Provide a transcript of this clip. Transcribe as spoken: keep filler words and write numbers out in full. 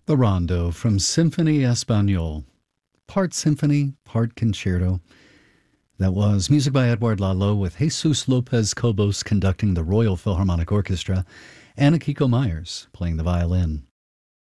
The Rondo from Symphony Espagnole. Part symphony, part concerto. That was music by Edouard Lalo with Jesus Lopez Cobos conducting the Royal Philharmonic Orchestra and Akiko Myers playing the violin.